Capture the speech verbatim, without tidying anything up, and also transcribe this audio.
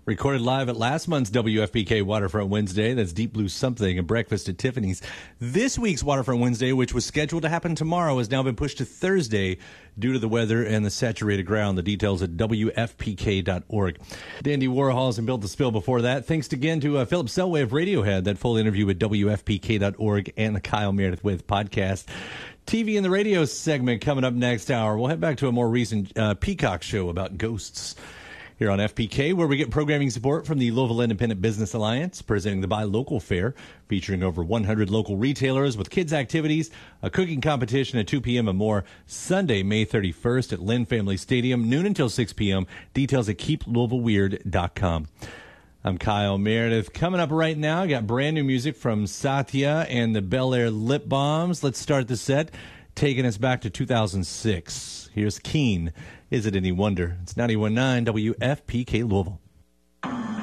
Recorded live at last month's W F P K Waterfront Wednesday. That's Deep Blue Something and Breakfast at Tiffany's. This week's Waterfront Wednesday, which was scheduled to happen tomorrow, has now been pushed to Thursday due to the weather and the saturated ground. The details at W F P K dot org. Dandy Warhols and Built to Spill before that. Thanks again to uh, Philip Selway of Radiohead. That full interview at W F P K dot org and the Kyle Meredith With podcast. T V and the radio segment coming up next hour. We'll head back to a more recent uh, Peacock show about ghosts here on F P K, where we get programming support from the Louisville Independent Business Alliance, presenting the Buy Local Fair, featuring over one hundred local retailers with kids' activities, a cooking competition at two p.m. and more. Sunday, May thirty-first at Lynn Family Stadium, noon until six p.m. Details at keep louisville weird dot com. I'm Kyle Meredith. Coming up right now, I got brand new music from Satya and the Bel Air Lip Bombs. Let's start the set, taking us back to two thousand six. Here's Keen. Is it any wonder? It's ninety-one point nine W F P K Louisville.